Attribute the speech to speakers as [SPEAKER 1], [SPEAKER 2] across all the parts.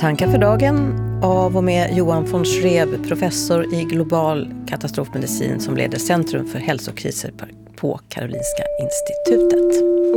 [SPEAKER 1] Tankar för dagen av och med Johan von Schreeb, professor i global katastrofmedicin som leder Centrum för hälsokriser på Karolinska institutet.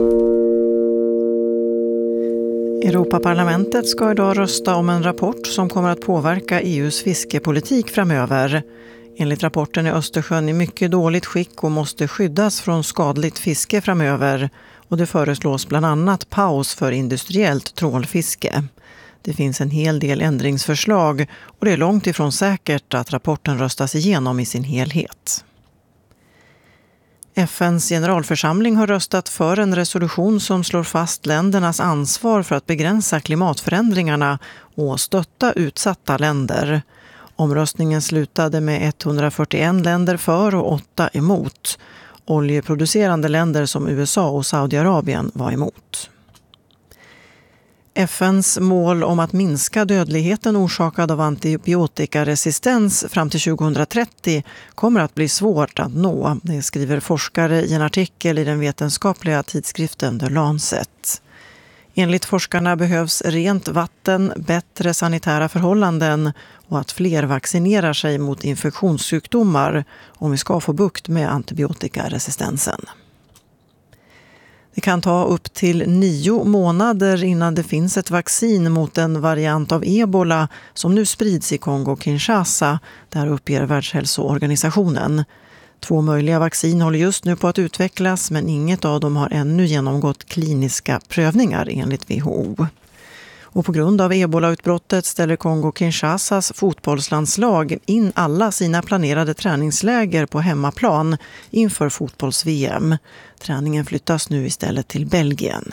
[SPEAKER 2] Europaparlamentet ska idag rösta om en rapport som kommer att påverka EU:s fiskepolitik framöver. Enligt rapporten är Östersjön i mycket dåligt skick och måste skyddas från skadligt fiske framöver. Och det föreslås bland annat paus för industriellt trålfiske. Det finns en hel del ändringsförslag och det är långt ifrån säkert att rapporten röstas igenom i sin helhet. FNs generalförsamling har röstat för en resolution som slår fast ländernas ansvar för att begränsa klimatförändringarna och stötta utsatta länder. Omröstningen slutade med 141 länder för och 8 emot. Oljeproducerande länder som USA och Saudiarabien var emot. FNs mål om att minska dödligheten orsakad av antibiotikaresistens fram till 2030 kommer att bli svårt att nå. Det skriver forskare i en artikel i den vetenskapliga tidskriften The Lancet. Enligt forskarna behövs rent vatten, bättre sanitära förhållanden och att fler vaccinerar sig mot infektionssjukdomar om vi ska få bukt med antibiotikaresistensen. Det kan ta upp till 9 månader innan det finns ett vaccin mot en variant av ebola som nu sprids i Kongo-Kinshasa, där uppger Världshälsoorganisationen. 2 möjliga vaccin håller just nu på att utvecklas men inget av dem har ännu genomgått kliniska prövningar enligt WHO. Och på grund av ebola-utbrottet ställer Kongo-Kinshasas fotbollslandslag in alla sina planerade träningsläger på hemmaplan inför fotbolls-VM. Träningen flyttas nu istället till Belgien.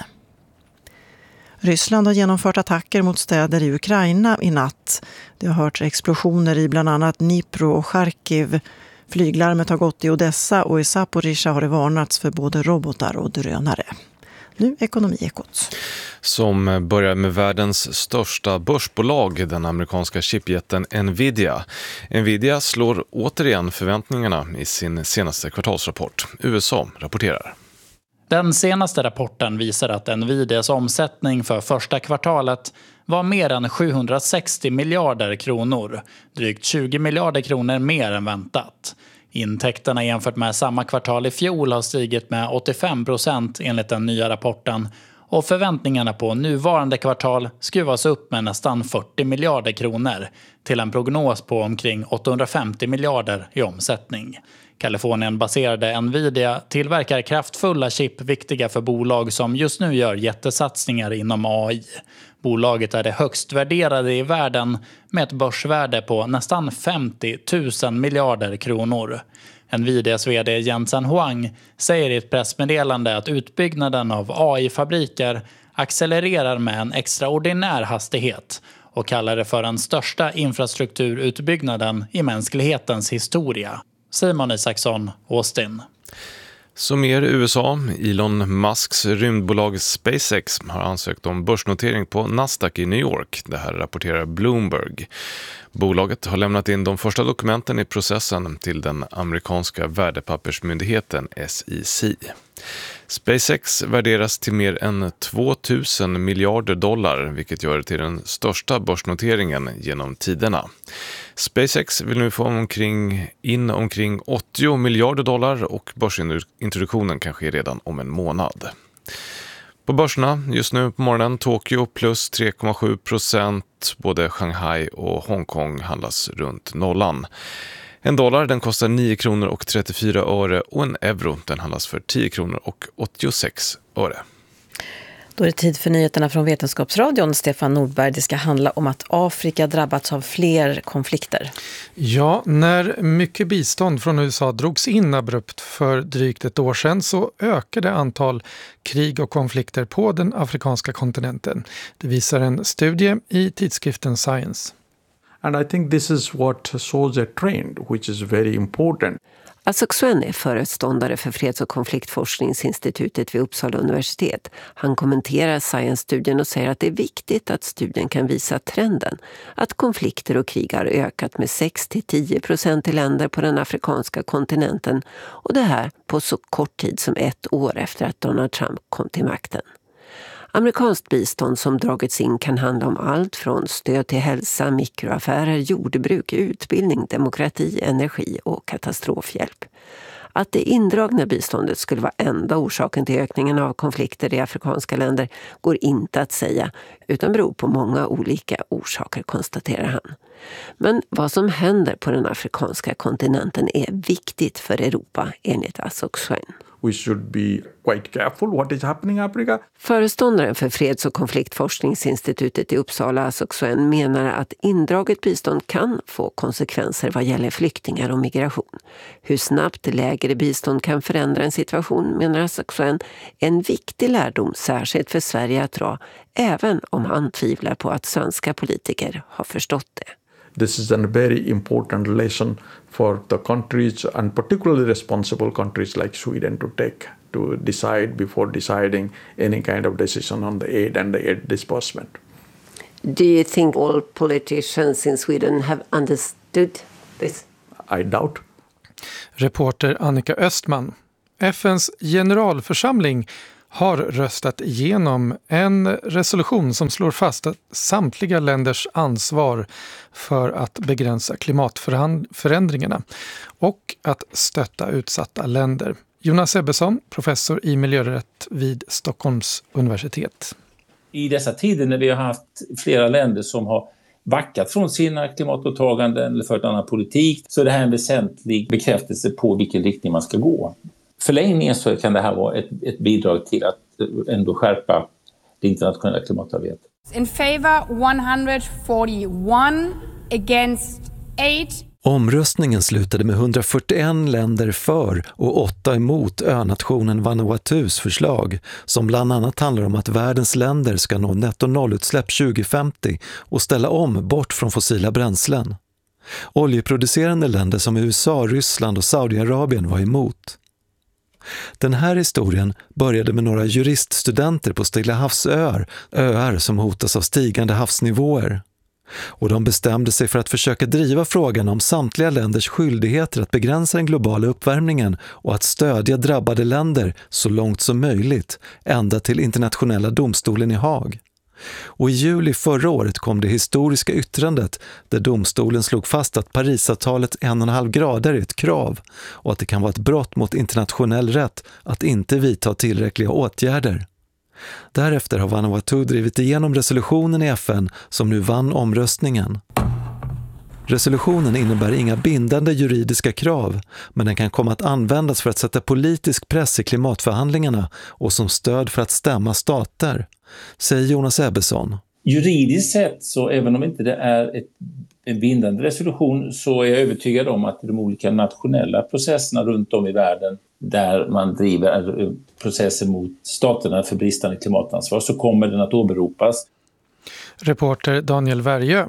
[SPEAKER 2] Ryssland har genomfört attacker mot städer i Ukraina i natt. Det har hörts explosioner i bland annat Dnipro och Charkiv. Flyglarmet har gått i Odessa och i Zaporizjzja har det varnats för både robotar och drönare. Nu Ekonomiekot.
[SPEAKER 3] Som börjar med världens största börsbolag, den amerikanska chipjätten Nvidia. Nvidia slår återigen förväntningarna i sin senaste kvartalsrapport. USA rapporterar.
[SPEAKER 4] Den senaste rapporten visar att Nvidias omsättning för första kvartalet var mer än 760 miljarder kronor, drygt 20 miljarder kronor mer än väntat. Intäkterna jämfört med samma kvartal i fjol har stigit med 85% enligt den nya rapporten och förväntningarna på nuvarande kvartal skruvas upp med nästan 40 miljarder kronor till en prognos på omkring 850 miljarder i omsättning. Kalifornien-baserade Nvidia tillverkar kraftfulla chip viktiga för bolag som just nu gör jättesatsningar inom AI. Bolaget är det högst värderade i världen med ett börsvärde på nästan 50 000 miljarder kronor. Nvidias vd Jensen Huang säger i ett pressmeddelande att utbyggnaden av AI-fabriker accelererar med en extraordinär hastighet och kallar det för den största infrastrukturutbyggnaden i mänsklighetens historia. Simon Isaksson, Austin.
[SPEAKER 3] Så mer USA. Elon Musks rymdbolag SpaceX har ansökt om börsnotering på Nasdaq i New York. Det här rapporterar Bloomberg. Bolaget har lämnat in de första dokumenten i processen till den amerikanska värdepappersmyndigheten SEC. SpaceX värderas till mer än 2000 miljarder dollar, vilket gör det till den största börsnoteringen genom tiderna. SpaceX vill nu få omkring 80 miljarder dollar och börsintroduktionen kan ske redan om en månad. På börserna just nu på morgonen Tokyo plus 3,7%, både Shanghai och Hongkong handlas runt nollan. En dollar den kostar 9 kronor och 34 öre och en euro den handlas för 10 kronor och 86 öre.
[SPEAKER 1] Då är det tid för nyheterna från Vetenskapsradion. Stefan Nordberg, det ska handla om att Afrika drabbats av fler konflikter.
[SPEAKER 5] Ja, när mycket bistånd från USA drogs in abrupt för drygt ett år sedan så ökade antal krig och konflikter på den afrikanska kontinenten. Det visar en studie i tidskriften Science.
[SPEAKER 6] And I think this is what shows a trend which is very important.
[SPEAKER 7] Asok Swen är föreståndare för freds- och konfliktforskningsinstitutet vid Uppsala universitet. Han kommenterar Science-studien och säger att det är viktigt att studien kan visa trenden. Att konflikter och krig har ökat med 6-10% i länder på den afrikanska kontinenten. Och det här på så kort tid som 1 år efter att Donald Trump kom till makten. Amerikanskt bistånd som dragits in kan handla om allt från stöd till hälsa, mikroaffärer, jordbruk, utbildning, demokrati, energi och katastrofhjälp. Att det indragna biståndet skulle vara enda orsaken till ökningen av konflikter i afrikanska länder går inte att säga, utan beror på många olika orsaker, konstaterar han. Men vad som händer på den afrikanska kontinenten är viktigt för Europa, enligt Asok-Swen.
[SPEAKER 6] We should be quite careful what is happening in Africa.
[SPEAKER 7] Föreståndaren för freds- och konfliktforskningsinstitutet i Uppsala, Asok-Swen, menar att indraget bistånd kan få konsekvenser vad gäller flyktingar och migration. Hur snabbt lägre bistånd kan förändra en situation, menar Asok-Swen, är en viktig lärdom särskilt för Sverige att dra, även om han tvivlar på att svenska politiker har förstått det.
[SPEAKER 6] This is a very important lesson for the countries, and particularly responsible countries like Sweden, to decide before deciding any kind of decision on the aid and the aid disbursement.
[SPEAKER 7] Do you think all politicians in Sweden have understood this?
[SPEAKER 6] I doubt.
[SPEAKER 5] Reporter Annika Östman. FNs generalförsamling har röstat igenom en resolution som slår fast att samtliga länders ansvar för att begränsa klimatförändringarna och att stötta utsatta länder. Jonas Ebbesson, professor i miljörätt vid Stockholms universitet.
[SPEAKER 8] I dessa tider när vi har haft flera länder som har backat från sina klimatåtaganden eller fört annan politik, så är det här en väsentlig bekräftelse på vilken riktning man ska gå. Förlängningen så kan det här vara ett bidrag till att ändå skärpa det internationella klimatarbetet.
[SPEAKER 9] In favor 141 against 8.
[SPEAKER 10] Omröstningen slutade med 141 länder för och 8 emot önationen Vanuatus förslag, som bland annat handlar om att världens länder ska nå netto-nollutsläpp 2050 och ställa om bort från fossila bränslen. Oljeproducerande länder som USA, Ryssland och Saudiarabien var emot. Den här historien började med några juriststudenter på Stilla havsöar, öar som hotas av stigande havsnivåer. Och de bestämde sig för att försöka driva frågan om samtliga länders skyldigheter att begränsa den globala uppvärmningen och att stödja drabbade länder så långt som möjligt, ända till internationella domstolen i Haag. Och i juli förra året kom det historiska yttrandet där domstolen slog fast att Parisavtalet 1,5 grader är ett krav och att det kan vara ett brott mot internationell rätt att inte vidta tillräckliga åtgärder. Därefter har Vanuatu drivit igenom resolutionen i FN som nu vann omröstningen. Resolutionen innebär inga bindande juridiska krav, men den kan komma att användas för att sätta politisk press i klimatförhandlingarna och som stöd för att stämma stater, säger Jonas Ebbesson.
[SPEAKER 8] Juridiskt sett, så även om inte det är en bindande resolution, så är jag övertygad om att de olika nationella processerna runt om i världen där man driver processer mot staterna för bristande klimatansvar, så kommer den att åberopas.
[SPEAKER 5] Reporter Daniel Värjö.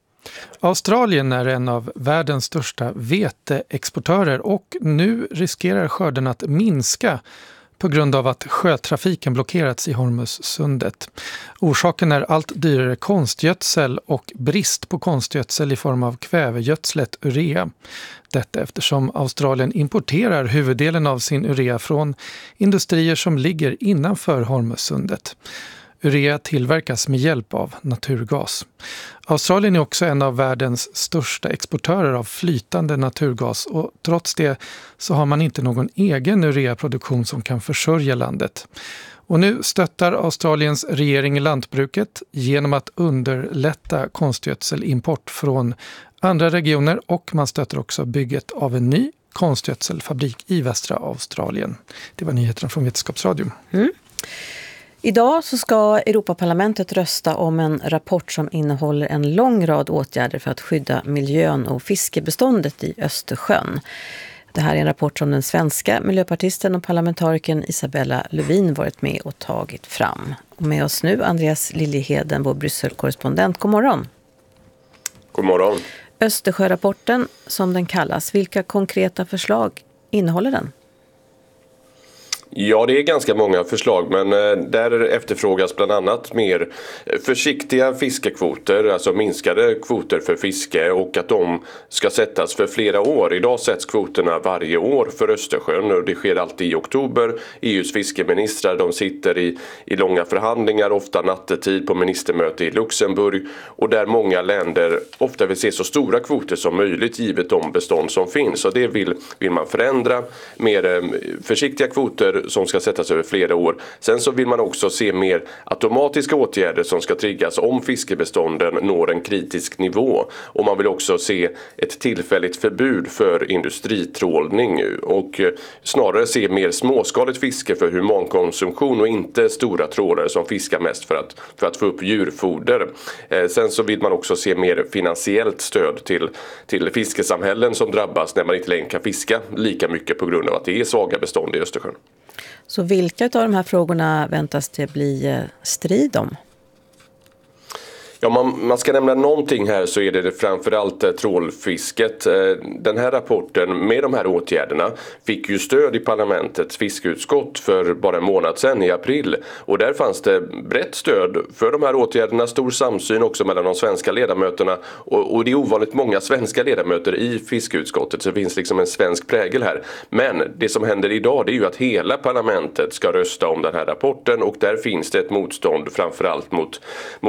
[SPEAKER 5] Australien är en av världens största veteexportörer och nu riskerar skörden att minska på grund av att sjötrafiken blockerats i Hormuzsundet. Orsaken är allt dyrare konstgödsel och brist på konstgödsel i form av kvävegödslet urea. Detta eftersom Australien importerar huvuddelen av sin urea från industrier som ligger innanför Hormuzsundet. Urea tillverkas med hjälp av naturgas. Australien är också en av världens största exportörer av flytande naturgas och trots det så har man inte någon egen ureaproduktion som kan försörja landet. Och nu stöttar Australiens regering lantbruket genom att underlätta konstgödselimport från andra regioner och man stöttar också bygget av en ny konstgödselfabrik i västra Australien. Det var nyheterna från Vetenskapsradion.
[SPEAKER 1] Idag så ska Europaparlamentet rösta om en rapport som innehåller en lång rad åtgärder för att skydda miljön och fiskebeståndet i Östersjön. Det här är en rapport som den svenska miljöpartisten och parlamentarikern Isabella Lövin varit med och tagit fram. Och med oss nu Andreas Liljeheden, vår Brysselkorrespondent. God morgon.
[SPEAKER 11] God morgon.
[SPEAKER 1] Östersjörapporten, som den kallas, vilka konkreta förslag innehåller den?
[SPEAKER 11] Ja, det är ganska många förslag, men där efterfrågas bland annat mer försiktiga fiskekvoter, alltså minskade kvoter för fiske, och att de ska sättas för flera år. Idag sätts kvoterna varje år för Östersjön och det sker alltid i oktober. EUs fiskeministrar, de sitter i långa förhandlingar, ofta nattetid på ministermöte i Luxemburg, och där många länder ofta vill se så stora kvoter som möjligt givet de bestånd som finns. Och det vill man förändra, mer försiktiga kvoter som ska sättas över flera år. Sen så vill man också se mer automatiska åtgärder som ska triggas om fiskebestånden når en kritisk nivå. Och man vill också se ett tillfälligt förbud för industritrålning och snarare se mer småskaligt fiske för humankonsumtion och inte stora trålare som fiskar mest för att få upp djurfoder. Sen så vill man också se mer finansiellt stöd till fiskesamhällen som drabbas när man inte längre kan fiska lika mycket på grund av att det är svaga bestånd i Östersjön.
[SPEAKER 1] Så vilka av de här frågorna väntas det bli strid om?
[SPEAKER 11] Ja, man ska nämna någonting här, så är det framförallt trålfisket. Den här rapporten med de här åtgärderna fick ju stöd i parlamentets fiskeutskott för bara en månad sedan i april. Och där fanns det brett stöd för de här åtgärderna, stor samsyn också mellan de svenska ledamöterna. Och det är ovanligt många svenska ledamöter i fiskeutskottet, så det finns liksom en svensk prägel här. Men det som händer idag, det är ju att hela parlamentet ska rösta om den här rapporten, och där finns det ett motstånd framförallt mot